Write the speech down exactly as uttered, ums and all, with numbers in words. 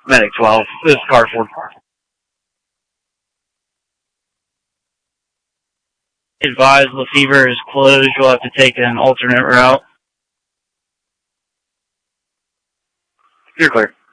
Medic twelve, this is Carford. Advise Lefevre is closed. You'll have to take an alternate route. You're clear.